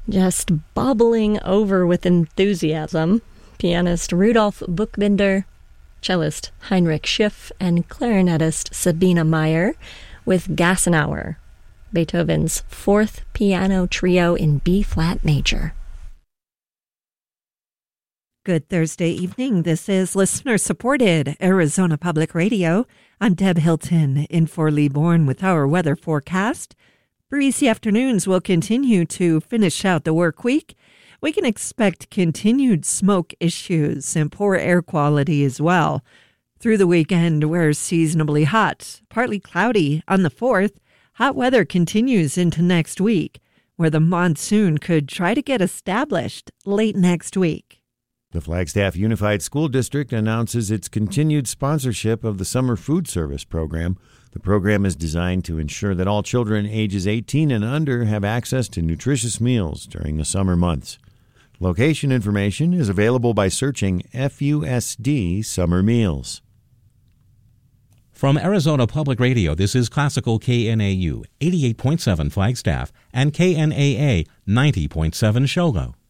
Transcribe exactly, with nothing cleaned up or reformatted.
just bubbling over with enthusiasm. Pianist Rudolf Buchbinder, cellist Heinrich Schiff, and clarinetist Sabina Meyer with Gassenauer, Beethoven's fourth piano trio in B-flat major. Good Thursday evening. This is listener-supported Arizona Public Radio. I'm Deb Hilton in for Lee Bourne with our weather forecast. Breezy afternoons will continue to finish out the work week. We can expect continued smoke issues and poor air quality as well. Through the weekend, we're seasonably hot, partly cloudy on the fourth. Hot weather continues into next week, where the monsoon could try to get established late next week. The Flagstaff Unified School District announces its continued sponsorship of the Summer Food Service Program. The program is designed to ensure that all children ages eighteen and under have access to nutritious meals during the summer months. Location information is available by searching F U S D Summer Meals. From Arizona Public Radio, this is Classical K N A U eighty-eight point seven Flagstaff and K N A A ninety point seven Shogo.